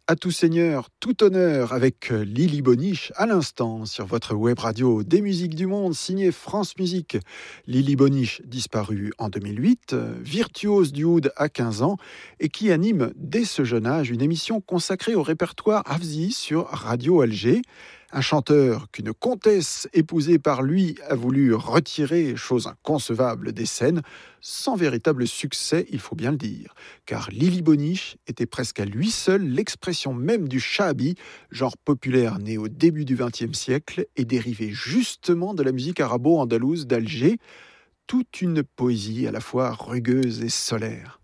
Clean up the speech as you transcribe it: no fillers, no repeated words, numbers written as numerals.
À tout seigneur, tout honneur avec Lily Boniche à l'instant sur votre web radio des musiques du monde signée France Musique. Lily Boniche, disparue en 2008, virtuose du oud à 15 ans et qui anime dès ce jeune âge une émission consacrée au répertoire Hafzi sur Radio Alger. Un chanteur qu'une comtesse épousée par lui a voulu retirer, chose inconcevable, des scènes, sans véritable succès, il faut bien le dire. Car Lily Boniche était presque à lui seul l'expression même du shahabi, genre populaire né au début du XXe siècle et dérivé justement de la musique arabo-andalouse d'Alger, toute une poésie à la fois rugueuse et solaire.